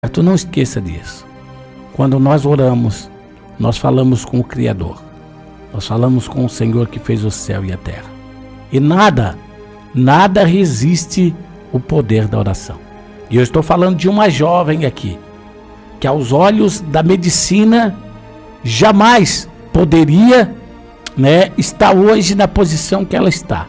certo? Não esqueça disso. Quando nós oramos, nós falamos com o Criador. Nós falamos com o Senhor que fez o céu e a terra. E nada resiste o poder da oração. E eu estou falando de uma jovem aqui, que aos olhos da medicina jamais poderia, estar hoje na posição que ela está,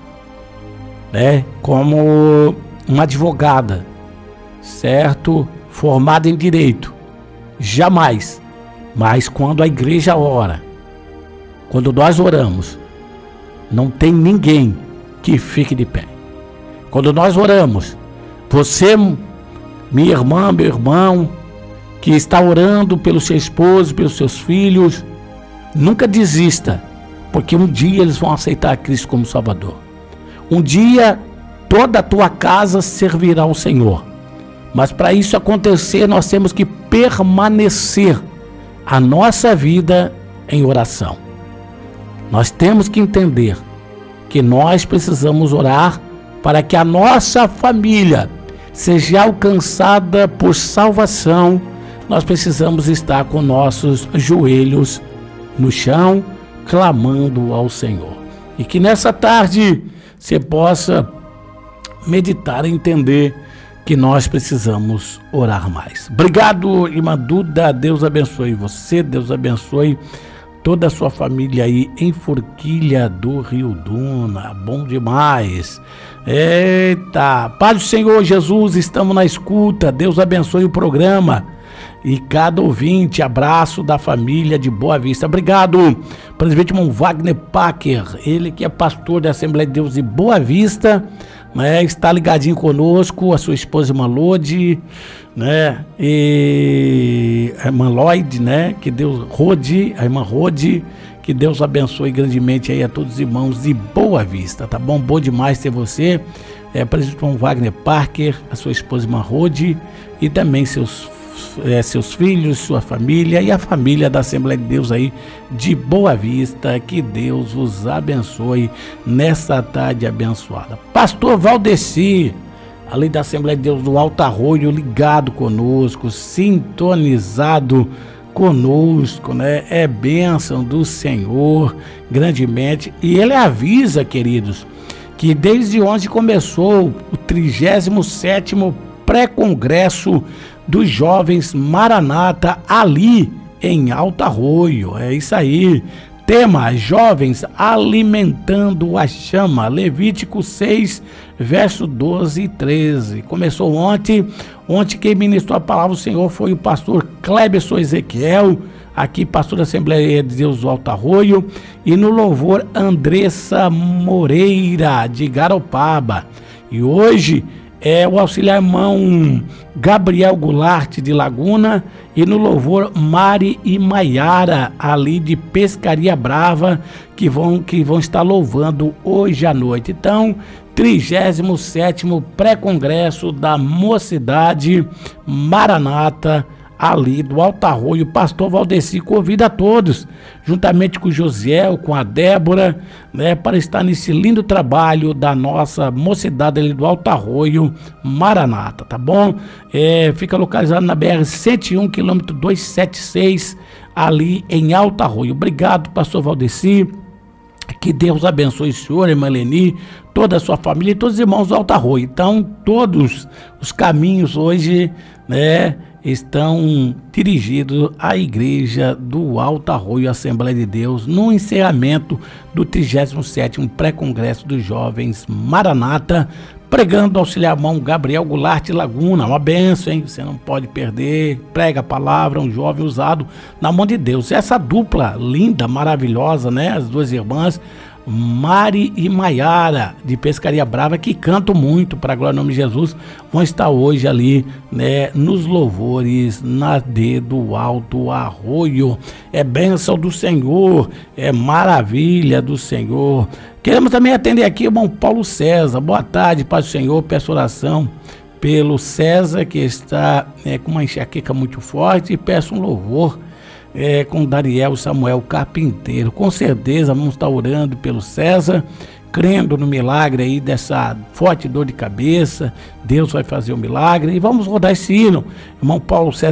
como uma advogada, certo? Formada em direito. Jamais. Mas quando a igreja ora, quando nós oramos, não tem ninguém que fique de pé. Quando nós oramos, você, minha irmã, meu irmão, que está orando pelo seu esposo, pelos seus filhos, nunca desista, porque um dia eles vão aceitar Cristo como Salvador. Um dia toda a tua casa servirá ao Senhor. Mas para isso acontecer, nós temos que permanecer a nossa vida em oração. Nós temos que entender que nós precisamos orar para que a nossa família seja alcançada por salvação. Nós precisamos estar com nossos joelhos no chão, clamando ao Senhor. E que nessa tarde você possa meditar e entender que nós precisamos orar mais. Obrigado, irmã Duda. Deus abençoe você, Deus abençoe toda a sua família aí em Forquilha do Rio Duna. Bom demais. Eita, paz do Senhor Jesus, estamos na escuta. Deus abençoe o programa e cada ouvinte. Abraço da família de Boa Vista. Obrigado, presidente irmão Wagner Packer, ele que é pastor da Assembleia de Deus de Boa Vista, está ligadinho conosco, a sua esposa irmã Lode, e a irmã Lloyd, que Deus Rode, a irmã Rode, que Deus abençoe grandemente aí a todos os irmãos de Boa Vista, tá bom? Bom demais ter você, presidente irmão Wagner Parker, a sua esposa irmã Rode e também seus filhos, sua família e a família da Assembleia de Deus aí de Boa Vista. Que Deus vos abençoe nessa tarde abençoada. Pastor Valdeci, ali da Assembleia de Deus do Alto Arroio, ligado conosco, sintonizado conosco, é bênção do Senhor grandemente. E ele avisa, queridos, que desde onde começou o 37º pré-congresso dos jovens Maranata ali em Alto Arroio. É isso aí. Tema: jovens alimentando a chama. Levítico 6, verso 12 e 13. Começou ontem quem ministrou a palavra do Senhor foi o pastor Cleberson Ezequiel, aqui pastor da Assembleia de Deus do Alto Arroio, e no louvor Andressa Moreira de Garopaba. E hoje é o auxiliar irmão Gabriel Goulart de Laguna, e no louvor Mari e Maiara ali de Pescaria Brava, que vão estar louvando hoje à noite. Então, 37º pré-congresso da Mocidade Maranata ali do Alto Arroio. Pastor Valdeci convida a todos, juntamente com o Josiel, com a Débora, para estar nesse lindo trabalho da nossa mocidade ali do Alto Arroio Maranata, tá bom? Fica localizado na BR-101, quilômetro 276, ali em Alto Arroio. Obrigado, pastor Valdeci. Que Deus abençoe o senhor, irmã Leni, toda a sua família e todos os irmãos do Alto Arroio. Então, todos os caminhos hoje, estão dirigidos à igreja do Alto Arroio, Assembleia de Deus, no encerramento do 37º pré-congresso dos jovens Maranata, pregando o auxiliar irmão Gabriel Goulart de Laguna. Uma benção, hein? Você não pode perder. Prega a palavra, um jovem usado na mão de Deus. Essa dupla linda, maravilhosa, as duas irmãs Mari e Maiara de Pescaria Brava, que cantam muito para a glória do nome de Jesus, vão estar hoje ali, nos louvores na do Alto Arroio. É bênção do Senhor, é maravilha do Senhor. Queremos também atender aqui o irmão Paulo César. Boa tarde, paz do Senhor. Peço oração pelo César, que está com uma enxaqueca muito forte, e peço um louvor com Dariel Samuel Carpinteiro. Com certeza vamos estar orando pelo César, crendo no milagre aí dessa forte dor de cabeça. Deus vai fazer o milagre. E vamos rodar esse hino. Irmão Paulo César